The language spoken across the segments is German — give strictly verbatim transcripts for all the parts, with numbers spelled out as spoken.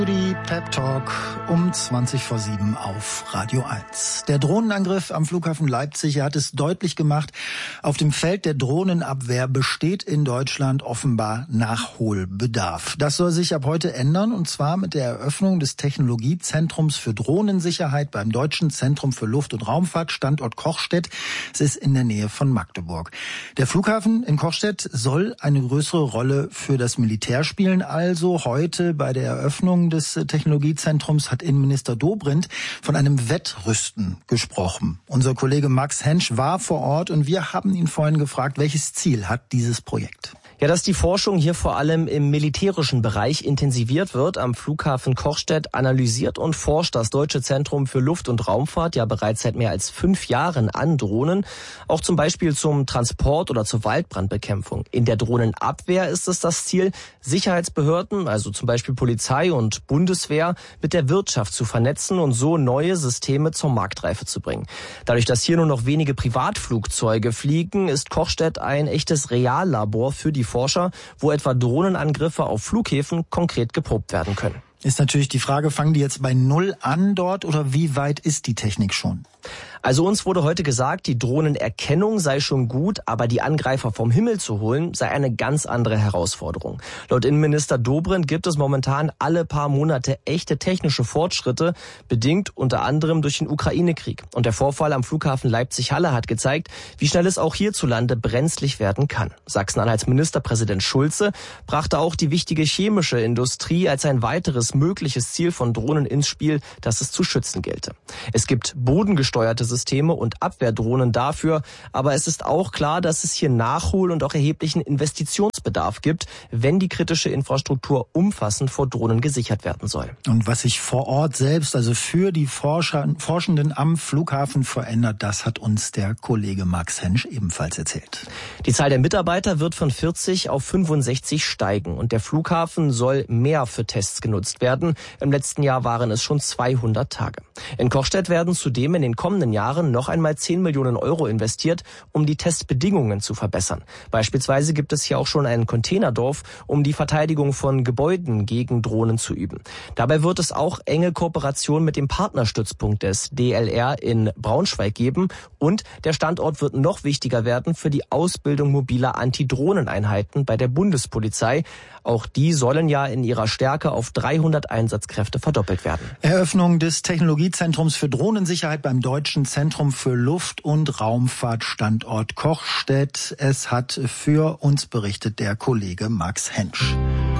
Die Pep Talk um zwanzig vor sieben auf Radio eins. Der Drohnenangriff am Flughafen Leipzig hat es deutlich gemacht, auf dem Feld der Drohnenabwehr besteht in Deutschland offenbar Nachholbedarf. Das soll sich ab heute ändern, und zwar mit der Eröffnung des Technologiezentrums für Drohnensicherheit beim Deutschen Zentrum für Luft- und Raumfahrt, Standort Kochstedt. Es ist in der Nähe von Magdeburg. Der Flughafen in Kochstedt soll eine größere Rolle für das Militär spielen. Also heute bei der Eröffnung des Technologiezentrums hat Innenminister Dobrindt von einem Wettrüsten gesprochen. Unser Kollege Max Hensch war vor Ort und wir haben ihn vorhin gefragt, welches Ziel hat dieses Projekt? Ja, dass die Forschung hier vor allem im militärischen Bereich intensiviert wird. Am Flughafen Kochstedt analysiert und forscht das Deutsche Zentrum für Luft- und Raumfahrt ja bereits seit mehr als fünf Jahren an Drohnen. Auch zum Beispiel zum Transport oder zur Waldbrandbekämpfung. In der Drohnenabwehr ist es das Ziel, Sicherheitsbehörden, also zum Beispiel Polizei und Bundeswehr, mit der Wirtschaft zu vernetzen und so neue Systeme zur Marktreife zu bringen. Dadurch, dass hier nur noch wenige Privatflugzeuge fliegen, ist Kochstedt ein echtes Reallabor für die Forscher, wo etwa Drohnenangriffe auf Flughäfen konkret geprobt werden können. Ist natürlich die Frage, fangen die jetzt bei Null an dort oder wie weit ist die Technik schon? Also uns wurde heute gesagt, die Drohnenerkennung sei schon gut, aber die Angreifer vom Himmel zu holen, sei eine ganz andere Herausforderung. Laut Innenminister Dobrindt gibt es momentan alle paar Monate echte technische Fortschritte, bedingt unter anderem durch den Ukraine-Krieg. Und der Vorfall am Flughafen Leipzig-Halle hat gezeigt, wie schnell es auch hierzulande brenzlig werden kann. Sachsen-Anhalts Ministerpräsident Schulze brachte auch die wichtige chemische Industrie als ein weiteres mögliches Ziel von Drohnen ins Spiel, das es zu schützen gelte. Es gibt bodengesteuerte Systeme und Abwehrdrohnen dafür, aber es ist auch klar, dass es hier Nachhol- und auch erheblichen Investitionsbedarf gibt, wenn die kritische Infrastruktur umfassend vor Drohnen gesichert werden soll. Und was sich vor Ort selbst, also für die Forscher, Forschenden am Flughafen verändert, das hat uns der Kollege Max Hensch ebenfalls erzählt. Die Zahl der Mitarbeiter wird von vierzig auf fünfundsechzig steigen und der Flughafen soll mehr für Tests genutzt werden. Im letzten Jahr waren es schon zweihundert Tage. In Kochstedt werden zudem in den kommenden Jahren noch einmal zehn Millionen Euro investiert, um die Testbedingungen zu verbessern. Beispielsweise gibt es hier auch schon ein Containerdorf, um die Verteidigung von Gebäuden gegen Drohnen zu üben. Dabei wird es auch enge Kooperation mit dem Partnerstützpunkt des D L R in Braunschweig geben und der Standort wird noch wichtiger werden für die Ausbildung mobiler Antidrohneneinheiten bei der Bundespolizei. Auch die sollen ja in ihrer Stärke auf dreihundert Einsatzkräfte verdoppelt werden. Eröffnung des Technologiezentrums für Drohnensicherheit beim Deutschen Zentrum für Luft- und Raumfahrt, Standort Kochstedt. Es hat für uns berichtet der Kollege Max Hensch.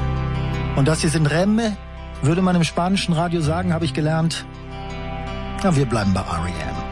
Und das hier sind Remme, würde man im spanischen Radio sagen, habe ich gelernt. Ja, wir bleiben bei R E M.